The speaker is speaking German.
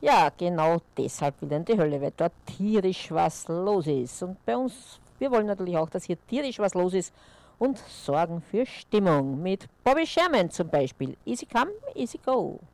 Ja, genau deshalb wieder in die Hölle, weil dort tierisch was los ist. Und bei uns, wir wollen natürlich auch, dass hier tierisch was los ist und sorgen für Stimmung. Mit Bobby Sherman zum Beispiel. Easy come, easy go.